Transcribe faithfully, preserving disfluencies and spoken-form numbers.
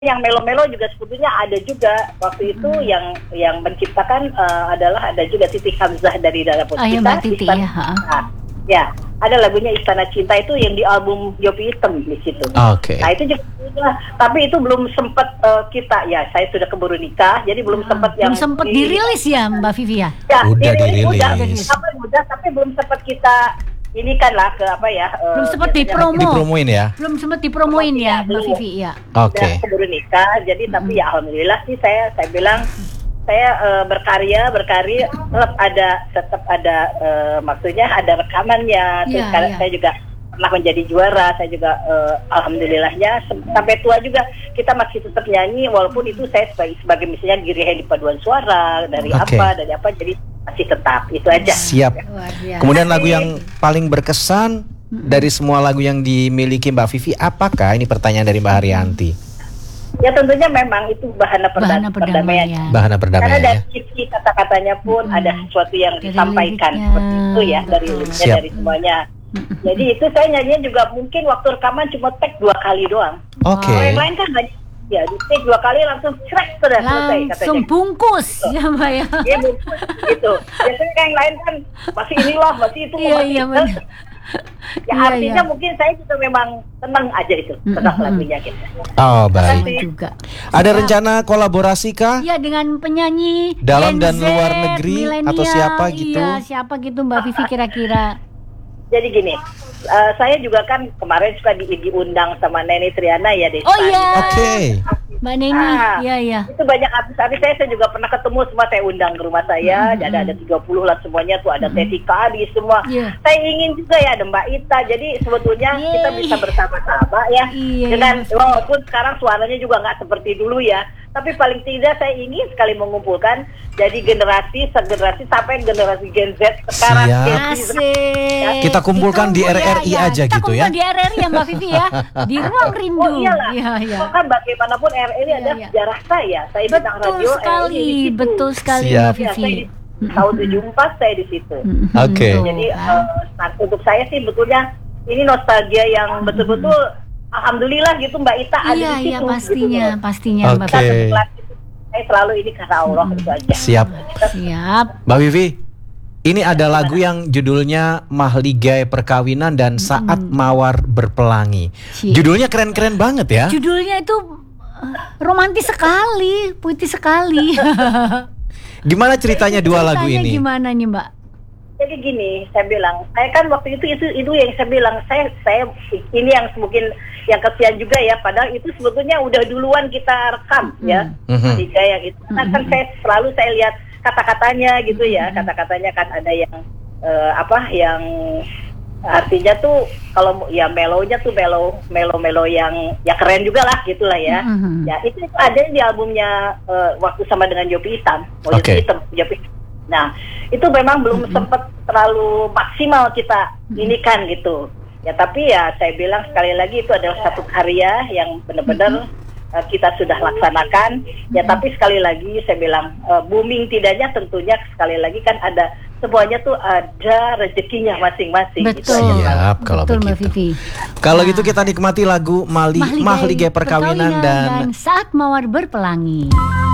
Yang melo-melo juga sebetulnya ada juga waktu itu hmm. yang yang menciptakan uh, adalah ada juga Titi Hamzah dari Dara Putih. Oh ya Mbak Titi ya. Nah, ya ada lagunya Istana Cinta itu yang di album Yopi Hitam di situ. Oke. Okay. Nah itu juga, tapi itu belum sempat uh, kita ya saya sudah keburu nikah jadi belum sempat yang belum sempat di, dirilis ya Mbak Vivi ya. Ya udah dirilis. dirilis. Udah, udah, udah, tapi belum sempat kita ini kan lah ke apa ya belum uh, sempat dipromo dipromoin ya belum sempat dipromoin ya Mbak Vivi ya. Oke. Okay. Keburu nikah jadi hmm. tapi ya alhamdulillah sih saya saya bilang saya uh, berkarya berkarya tetap ada tetap ada uh, maksudnya ada rekamannya terus yeah, yeah. saya juga pernah menjadi juara saya juga uh, alhamdulillahnya sampai tua juga kita masih tetap nyanyi walaupun itu saya sebagai, sebagai misalnya Giri di paduan suara dari okay. apa dari apa jadi masih tetap itu aja. Siap. Kemudian lagu yang paling berkesan dari semua lagu yang dimiliki Mbak Vivi apakah? Ini pertanyaan dari Mbak Haryanti. Ya tentunya memang itu bahana, bahana perdamaian. Ya. Bahana perdamaian. Karena dari ya. sisi kata-katanya pun hmm. ada sesuatu yang dari disampaikan liriknya. Seperti itu ya dari liriknya dari semuanya. Jadi itu saya nyanyinya juga mungkin waktu rekaman cuma take dua kali doang. Oke. Okay. Kalau yang lain kan banyak. Ya, di take dua kali langsung crack sudah selesai katanya. Langsung bungkus gitu. Ya Mbak ya. Iya bungkus gitu. Biasanya yang lain kan masih inilah, masih itu. Iya iya benar. Ya iya, artinya iya. mungkin saya juga memang senang aja itu tentang mm-hmm. lagunya gitu. Oh baik. Juga. Ada ya. Rencana kolaborasi kah? Iya dengan penyanyi dalam Gen dan Z, luar negeri atau siapa gitu? Iya siapa gitu Mbak Vivi kira-kira? Jadi gini, uh, saya juga kan kemarin suka di, diundang sama Neni Triana ya di Oh iya. Oke. Okay. Mbak Neni, ah, iya iya. Itu banyak artis-artis saya, saya juga pernah ketemu semua saya undang ke rumah saya, mm-hmm. ada ada tiga puluh lah semuanya tuh ada mm-hmm. Teti Kadi semua. Yeah. Saya ingin juga ya ada Mbak Ita. Jadi sebetulnya Yeay. kita bisa bersama-sama ya. Yeah. Dengan walaupun sekarang suaranya juga nggak seperti dulu ya. Tapi paling tidak saya ingin sekali mengumpulkan jadi generasi segenerasi sampai generasi Gen Z sekarang. Asik. Ya. Kita kumpulkan di R R I ya, aja kita gitu ya. Kita kumpul di R R I ya Mbak Vivi ya. Di Ruang Rindu. Oh iyalah. Iya, iya. Kan bagaimanapun R R I iya, adalah iya. sejarah saya. Saya bintang radio betul sekali, R R I betul sekali Siap. Mbak Vivi. Ya, saya di, tahun tujuh puluh empat saya di situ. Oke. Okay. Jadi uh, untuk saya sih betulnya ini nostalgia yang betul-betul alhamdulillah gitu Mbak Ita ada iya, di situ. Iya pastinya, gitu. pastinya okay. Mbak Vivi. Saya selalu ini karena Allah hmm. itu aja. Siap. Siap. Mbak Vivi, ini ada lagu yang judulnya Mahligai Perkawinan dan Saat hmm. Mawar Berpelangi. Siap. Judulnya keren-keren banget ya. Judulnya itu uh, romantis sekali, puitis sekali. Gimana ceritanya dua ceritanya lagu ini? Gimana nih Mbak? Jadi gini, saya bilang, saya kan waktu itu itu itu yang saya bilang, saya saya ini yang mungkin yang kesian juga ya, padahal itu sebetulnya udah duluan kita rekam mm-hmm. ya, mm-hmm. Tiga yang itu. Nah, kan saya selalu saya lihat kata-katanya gitu ya, kata-katanya kan ada yang uh, apa yang artinya tuh kalau ya melonya tuh melo melo melo yang ya keren juga lah gitulah ya. Mm-hmm. Ya itu, itu ada di albumnya uh, waktu sama dengan Yopi Hitam, oh, okay. Yopi Hitam, Yopi Hitam. Nah, itu memang belum mm-hmm. sempat terlalu maksimal kita ini kan gitu. Ya tapi ya saya bilang sekali lagi itu adalah satu karya yang benar-benar mm-hmm. uh, kita sudah laksanakan. Ya mm-hmm. tapi sekali lagi saya bilang uh, booming tidaknya tentunya sekali lagi kan ada semuanya tuh ada rezekinya masing-masing. Betul. Gitu Siap kalau betul, begitu. Kalau nah. gitu kita nikmati lagu Mali, Mahligai Perkawinan, Perkawinan dan, dan Saat Mawar Berpelangi.